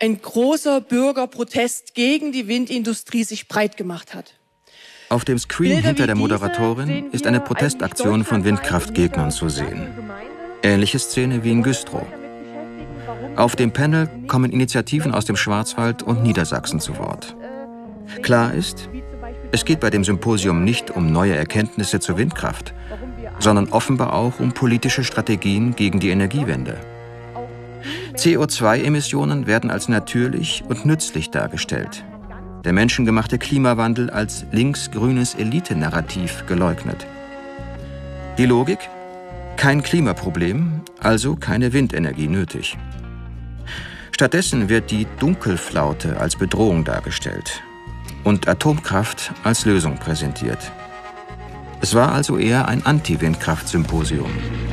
ein großer Bürgerprotest gegen die Windindustrie sich breit gemacht hat. Auf dem Screen hinter der Moderatorin ist eine Protestaktion von Windkraftgegnern zu sehen. Ähnliche Szene wie in Güstrow. Auf dem Panel kommen Initiativen aus dem Schwarzwald und Niedersachsen zu Wort. Klar ist, es geht bei dem Symposium nicht um neue Erkenntnisse zur Windkraft, sondern offenbar auch um politische Strategien gegen die Energiewende. CO2-Emissionen werden als natürlich und nützlich dargestellt. Der menschengemachte Klimawandel als links-grünes Elitenarrativ geleugnet. Die Logik? Kein Klimaproblem, also keine Windenergie nötig. Stattdessen wird die Dunkelflaute als Bedrohung dargestellt und Atomkraft als Lösung präsentiert. Es war also eher ein Anti-Windkraft-Symposium.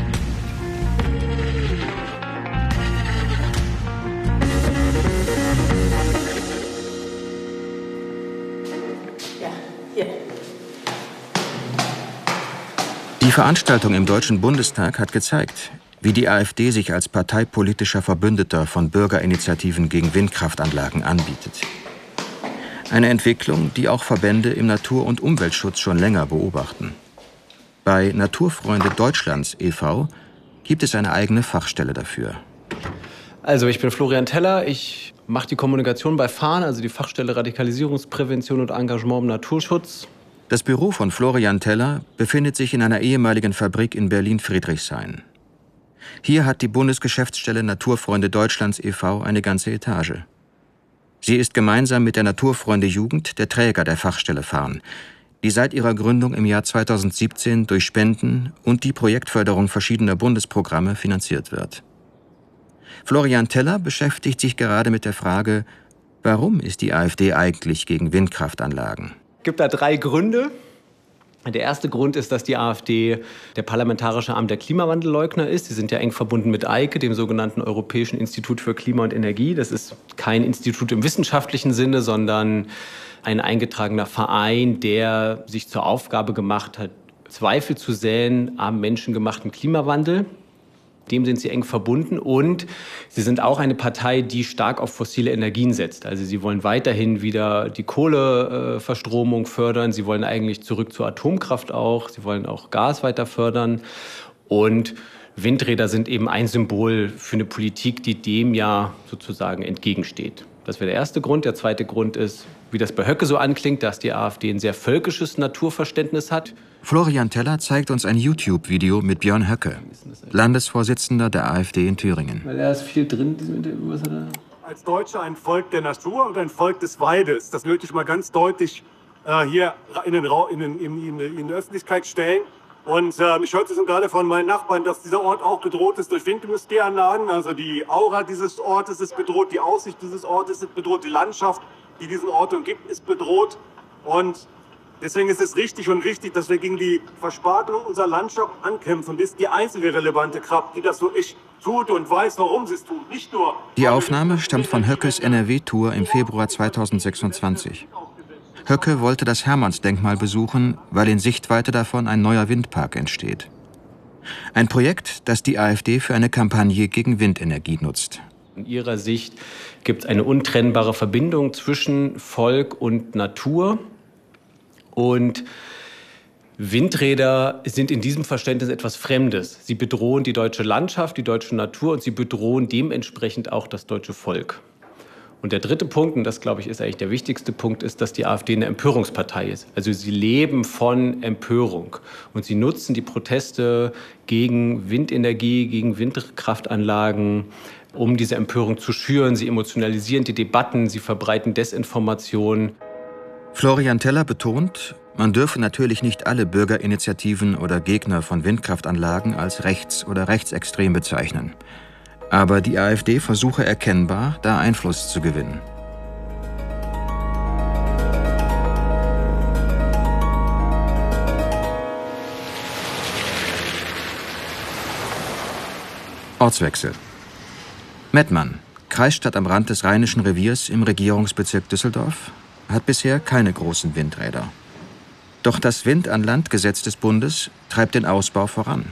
Die Veranstaltung im Deutschen Bundestag hat gezeigt, wie die AfD sich als parteipolitischer Verbündeter von Bürgerinitiativen gegen Windkraftanlagen anbietet. Eine Entwicklung, die auch Verbände im Natur- und Umweltschutz schon länger beobachten. Bei Naturfreunde Deutschlands e.V. gibt es eine eigene Fachstelle dafür. Also ich bin Florian Teller, ich mache die Kommunikation bei FAHN, also die Fachstelle Radikalisierungsprävention und Engagement im Naturschutz. Das Büro von Florian Teller befindet sich in einer ehemaligen Fabrik in Berlin-Friedrichshain. Hier hat die Bundesgeschäftsstelle Naturfreunde Deutschlands e.V. eine ganze Etage. Sie ist gemeinsam mit der Naturfreunde Jugend der Träger der Fachstelle FAHN, die seit ihrer Gründung im Jahr 2017 durch Spenden und die Projektförderung verschiedener Bundesprogramme finanziert wird. Florian Teller beschäftigt sich gerade mit der Frage, warum ist die AfD eigentlich gegen Windkraftanlagen? Es gibt da 3 Gründe. Der erste Grund ist, dass die AfD der parlamentarische Arm der Klimawandelleugner ist. Sie sind ja eng verbunden mit EIKE, dem sogenannten Europäischen Institut für Klima und Energie. Das ist kein Institut im wissenschaftlichen Sinne, sondern ein eingetragener Verein, der sich zur Aufgabe gemacht hat, Zweifel zu säen am menschengemachten Klimawandel. Dem sind sie eng verbunden und sie sind auch eine Partei, die stark auf fossile Energien setzt. Also sie wollen weiterhin wieder die Kohleverstromung fördern. Sie wollen eigentlich zurück zur Atomkraft auch. Sie wollen auch Gas weiter fördern. Und Windräder sind eben ein Symbol für eine Politik, die dem ja sozusagen entgegensteht. Das wäre der erste Grund. Der zweite Grund ist, wie das bei Höcke so anklingt, dass die AfD ein sehr völkisches Naturverständnis hat. Florian Teller zeigt uns ein YouTube-Video mit Björn Höcke, Landesvorsitzender der AfD in Thüringen. Weil er ist viel drin. Als Deutsche ein Volk der Natur und ein Volk des Waldes. Das möchte ich mal ganz deutlich hier in die Öffentlichkeit stellen. Und ich hörte es gerade von meinen Nachbarn, dass dieser Ort auch bedroht ist durch Windindustrieanlagen. Also die Aura dieses Ortes ist bedroht, die Aussicht dieses Ortes ist bedroht, die Landschaft, die diesen Ort umgibt, ist bedroht. Und deswegen ist es richtig und wichtig, dass wir gegen die Verspatelung unserer Landschaft ankämpfen. Das ist die einzige relevante Kraft, die das wirklich tut und weiß, warum sie es tut. Nicht nur. Die Aufnahme stammt von Höckes NRW-Tour im Februar 2026. Höcke wollte das Hermannsdenkmal besuchen, weil in Sichtweite davon ein neuer Windpark entsteht. Ein Projekt, das die AfD für eine Kampagne gegen Windenergie nutzt. In ihrer Sicht gibt es eine untrennbare Verbindung zwischen Volk und Natur. Und Windräder sind in diesem Verständnis etwas Fremdes. Sie bedrohen die deutsche Landschaft, die deutsche Natur und sie bedrohen dementsprechend auch das deutsche Volk. Und der dritte Punkt, und das, glaube ich, ist eigentlich der wichtigste Punkt, ist, dass die AfD eine Empörungspartei ist. Also sie leben von Empörung. Und sie nutzen die Proteste gegen Windenergie, gegen Windkraftanlagen, um diese Empörung zu schüren. Sie emotionalisieren die Debatten, sie verbreiten Desinformation. Florian Teller betont, man dürfe natürlich nicht alle Bürgerinitiativen oder Gegner von Windkraftanlagen als rechts- oder rechtsextrem bezeichnen. Aber die AfD versuche erkennbar, da Einfluss zu gewinnen. Ortswechsel. Mettmann, Kreisstadt am Rand des Rheinischen Reviers im Regierungsbezirk Düsseldorf, hat bisher keine großen Windräder. Doch das Wind-an-Land-Gesetz des Bundes treibt den Ausbau voran.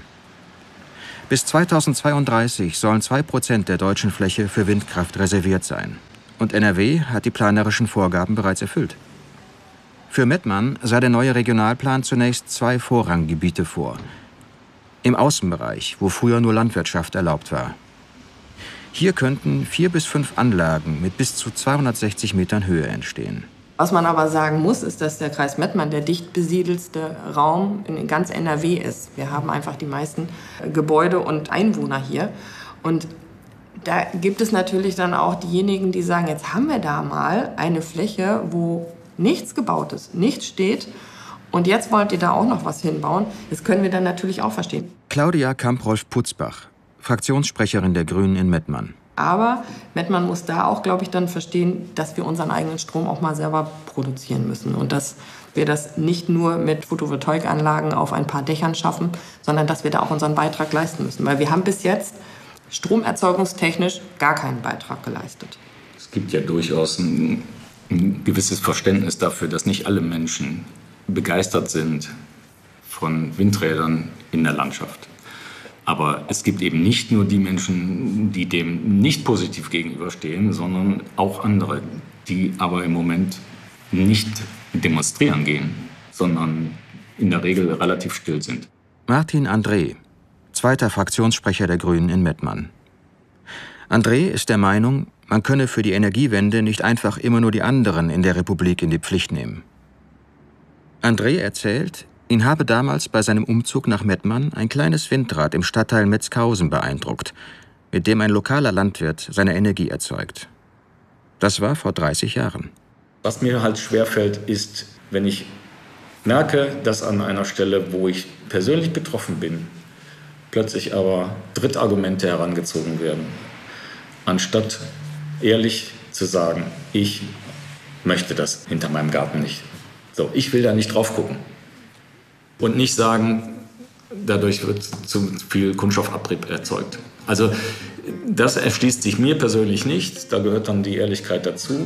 Bis 2032 sollen 2% der deutschen Fläche für Windkraft reserviert sein. Und NRW hat die planerischen Vorgaben bereits erfüllt. Für Mettmann sah der neue Regionalplan zunächst 2 Vorranggebiete vor. Im Außenbereich, wo früher nur Landwirtschaft erlaubt war. Hier könnten 4 bis 5 Anlagen mit bis zu 260 Metern Höhe entstehen. Was man aber sagen muss, ist, dass der Kreis Mettmann der dicht besiedelste Raum in ganz NRW ist. Wir haben einfach die meisten Gebäude und Einwohner hier. Und da gibt es natürlich dann auch diejenigen, die sagen, jetzt haben wir da mal eine Fläche, wo nichts gebaut ist, nichts steht. Und jetzt wollt ihr da auch noch was hinbauen. Das können wir dann natürlich auch verstehen. Claudia Kamprolf-Putzbach, Fraktionssprecherin der Grünen in Mettmann. Aber Mettmann muss da auch, glaube ich, dann verstehen, dass wir unseren eigenen Strom auch mal selber produzieren müssen. Und dass wir das nicht nur mit Photovoltaikanlagen auf ein paar Dächern schaffen, sondern dass wir da auch unseren Beitrag leisten müssen. Weil wir haben bis jetzt stromerzeugungstechnisch gar keinen Beitrag geleistet. Es gibt ja durchaus ein gewisses Verständnis dafür, dass nicht alle Menschen begeistert sind von Windrädern in der Landschaft. Aber es gibt eben nicht nur die Menschen, die dem nicht positiv gegenüberstehen, sondern auch andere, die aber im Moment nicht demonstrieren gehen, sondern in der Regel relativ still sind. Martin André, zweiter Fraktionssprecher der Grünen in Mettmann. André ist der Meinung, man könne für die Energiewende nicht einfach immer nur die anderen in der Republik in die Pflicht nehmen. André erzählt, ihn habe damals bei seinem Umzug nach Mettmann ein kleines Windrad im Stadtteil Metzghausen beeindruckt, mit dem ein lokaler Landwirt seine Energie erzeugt. Das war vor 30 Jahren. Was mir halt schwerfällt, ist, wenn ich merke, dass an einer Stelle, wo ich persönlich betroffen bin, plötzlich aber Drittargumente herangezogen werden, anstatt ehrlich zu sagen, ich möchte das hinter meinem Garten nicht. So, ich will da nicht drauf gucken. Und nicht sagen, dadurch wird zu viel Kunststoffabrieb erzeugt. Also das erschließt sich mir persönlich nicht. Da gehört dann die Ehrlichkeit dazu.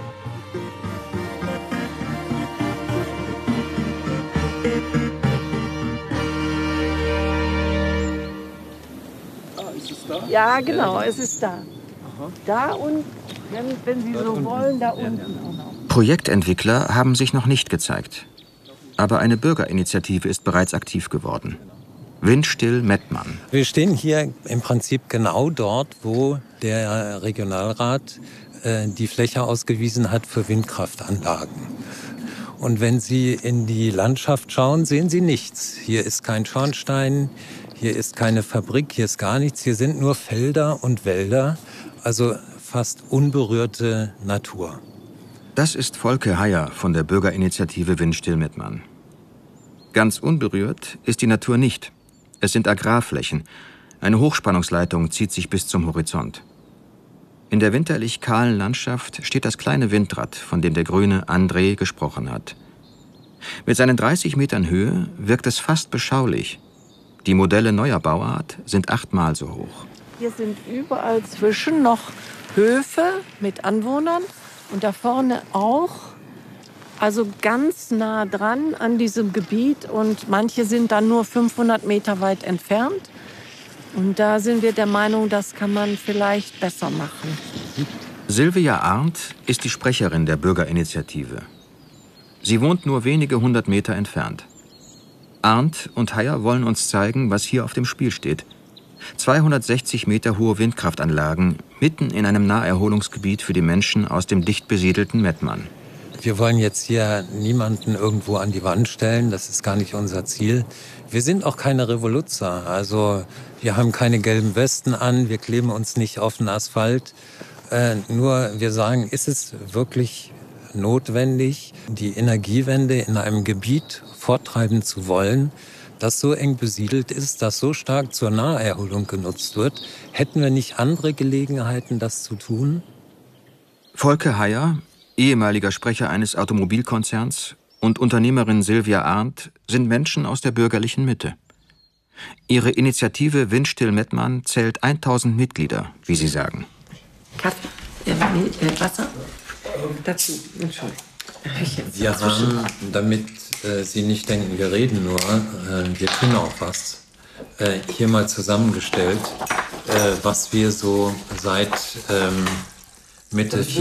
Ist es da? Ja, genau, es ist da. Da und, wenn Sie so wollen, da unten auch noch. Projektentwickler haben sich noch nicht gezeigt. Aber eine Bürgerinitiative ist bereits aktiv geworden. Windstill Mettmann. Wir stehen hier im Prinzip genau dort, wo der Regionalrat die Fläche ausgewiesen hat für Windkraftanlagen. Und wenn Sie in die Landschaft schauen, sehen Sie nichts. Hier ist kein Schornstein, hier ist keine Fabrik, hier ist gar nichts. Hier sind nur Felder und Wälder, also fast unberührte Natur. Das ist Volke Heyer von der Bürgerinitiative Windstill Mettmann. Ganz unberührt ist die Natur nicht. Es sind Agrarflächen. Eine Hochspannungsleitung zieht sich bis zum Horizont. In der winterlich kahlen Landschaft steht das kleine Windrad, von dem der Grüne André gesprochen hat. Mit seinen 30 Metern Höhe wirkt es fast beschaulich. Die Modelle neuer Bauart sind 8-mal so hoch. Hier sind überall zwischen noch Höfe mit Anwohnern und da vorne auch. Also ganz nah dran an diesem Gebiet und manche sind dann nur 500 Meter weit entfernt. Und da sind wir der Meinung, das kann man vielleicht besser machen. Silvia Arndt ist die Sprecherin der Bürgerinitiative. Sie wohnt nur wenige 100 Meter entfernt. Arndt und Heyer wollen uns zeigen, was hier auf dem Spiel steht. 260 Meter hohe Windkraftanlagen mitten in einem Naherholungsgebiet für die Menschen aus dem dicht besiedelten Mettmann. Wir wollen jetzt hier niemanden irgendwo an die Wand stellen, das ist gar nicht unser Ziel. Wir sind auch keine Revoluzer, also wir haben keine gelben Westen an, wir kleben uns nicht auf den Asphalt. Nur wir sagen, ist es wirklich notwendig, die Energiewende in einem Gebiet forttreiben zu wollen, das so eng besiedelt ist, das so stark zur Naherholung genutzt wird? Hätten wir nicht andere Gelegenheiten, das zu tun? Volke Heyer, ehemaliger Sprecher eines Automobilkonzerns, und Unternehmerin Silvia Arndt sind Menschen aus der bürgerlichen Mitte. Ihre Initiative Windstill Mettmann zählt 1000 Mitglieder, wie sie sagen. Kaffee, Wasser? Dazu, Entschuldigung. Wir haben, damit Sie nicht denken, wir reden nur, wir tun auch was, hier mal zusammengestellt, was wir so seit Mitte